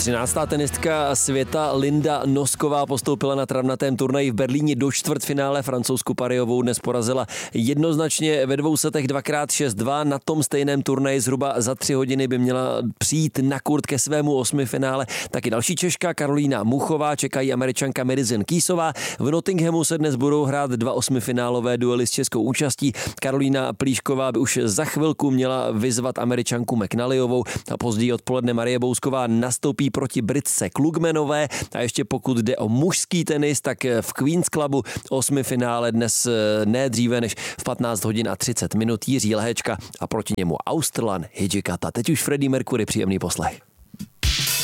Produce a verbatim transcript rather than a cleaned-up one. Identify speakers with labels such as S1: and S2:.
S1: třináctá tenistka světa Linda Nosková postoupila na travnatém turnaji v Berlíně do čtvrtfinále. Francouzsku Parijovou dnes porazila jednoznačně ve dvou setech dvakrát šest dva. Na tom stejném turnaji zhruba za tři hodiny by měla přijít na kurt ke svému osmifinále. Taky další Češka Karolína Muchová, čekají Američanka Madison Keysová. V Nottinghamu se dnes budou hrát dva osmifinálové duely s českou účastí. Karolína Plíšková by už za chvilku měla vyzvat Američanku McNallyovou a později odpoledne Marie Bousková nastoupí proti Britce Klugmanové. A ještě pokud jde o mužský tenis, tak v Queen's Clubu osmifinále dnes ne dříve než v patnáct hodin a třicet minut Jiří Lehečka a proti němu Austrlan Hidžikata. Teď už Freddie Mercury, příjemný poslech.